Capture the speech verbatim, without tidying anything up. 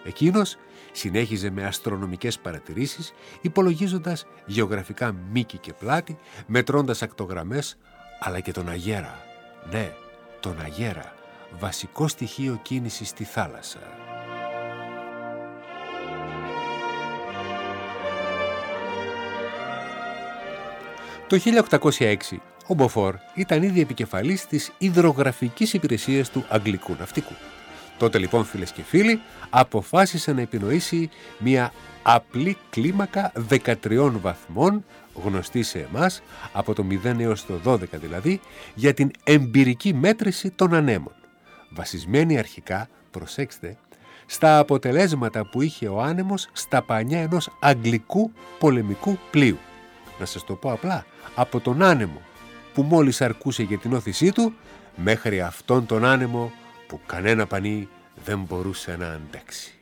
Εκείνος συνέχιζε με αστρονομικές παρατηρήσεις, υπολογίζοντας γεωγραφικά μήκη και πλάτη, μετρώντας ακτογραμμές, αλλά και τον αγέρα. Ναι, τον αγέρα, βασικό στοιχείο κίνησης στη θάλασσα. Το χίλια οκτακόσια έξι ο Μποφόρ ήταν ήδη επικεφαλής της υδρογραφικής υπηρεσίας του Αγγλικού Ναυτικού. Τότε λοιπόν, φίλες και φίλοι, αποφάσισε να επινοήσει μια απλή κλίμακα δεκατριών βαθμών, γνωστή σε εμάς από το μηδέν έως το δώδεκα δηλαδή, για την εμπειρική μέτρηση των ανέμων, βασισμένη αρχικά, προσέξτε, στα αποτελέσματα που είχε ο άνεμος στα πανιά ενός αγγλικού πολεμικού πλοίου. Να σας το πω απλά, από τον άνεμο που μόλις αρκούσε για την όθησή του, μέχρι αυτόν τον άνεμο που κανένα πανί δεν μπορούσε να αντέξει.